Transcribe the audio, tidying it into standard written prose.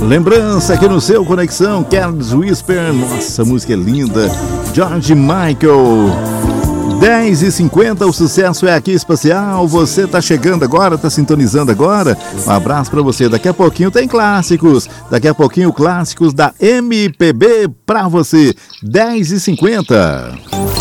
Lembrança aqui no seu Conexão, Carlos Whisper, nossa, música é linda. George Michael, 10h50, o sucesso é aqui especial. Você tá chegando agora, tá sintonizando agora? Um abraço pra você. Daqui a pouquinho tem clássicos. Daqui a pouquinho clássicos da MPB pra você. 10h50.